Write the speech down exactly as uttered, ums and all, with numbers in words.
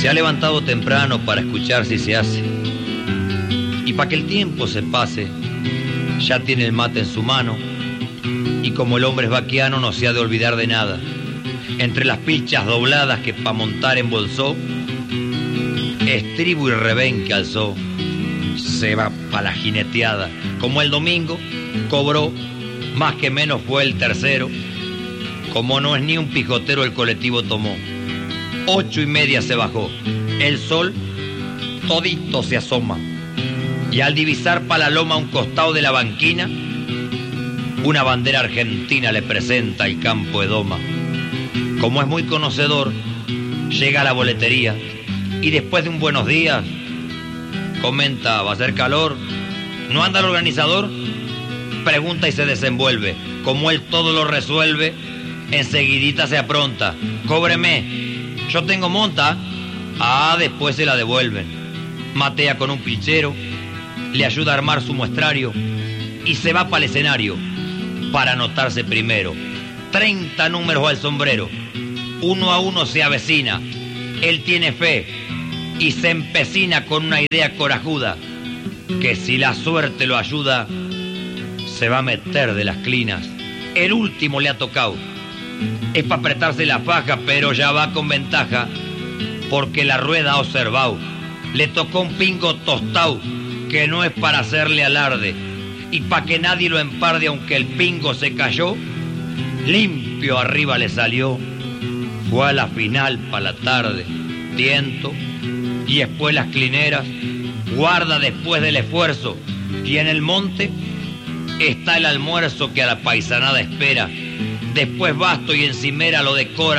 Se ha levantado temprano para escuchar si se hace. Y para que el tiempo se pase, ya tiene el mate en su mano. Y como el hombre es vaquiano, no se ha de olvidar de nada. Entre las pilchas dobladas que pa' montar embolsó, estribo y revén que alzó, se va pa' la jineteada. Como el domingo cobró, más que menos fue el tercero. Como no es ni un pijotero, el colectivo tomó. Ocho y media se bajó. El sol todito se asoma. Y al divisar pa' la loma un costado de la banquina, una bandera argentina le presenta el campo de doma. Como es muy conocedor, llega a la boletería y después de un buenos días, comenta: va a ser calor, ¿no anda el organizador? Pregunta y se desenvuelve. Como él todo lo resuelve, enseguidita se apronta: cóbreme, yo tengo monta. Ah, después se la devuelven. Matea con un pilchero, le ayuda a armar su muestrario y se va para el escenario para anotarse primero. Treinta números al sombrero, uno a uno se avecina. Él tiene fe y se empecina con una idea corajuda, que si la suerte lo ayuda, se va a meter de las clinas. El último le ha tocado. Es para apretarse la faja, pero ya va con ventaja, porque la rueda ha observado. Le tocó un pingo tostado, que no es para hacerle alarde. Y para que nadie lo emparde, aunque el pingo se cayó, limpio arriba le salió. Fue a la final pa' la tarde, tiento, y después las clineras, guarda después del esfuerzo. Y en el monte está el almuerzo que a la paisanada espera. Después basto y encimera lo decora